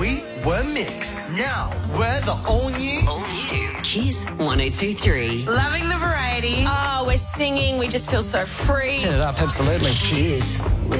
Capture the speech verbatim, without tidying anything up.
We were Mix. Now we're the all new. All new. Kiss one oh two three. Loving the variety. Oh, we're singing. We just feel so free. Turn it up, absolutely. Kiss.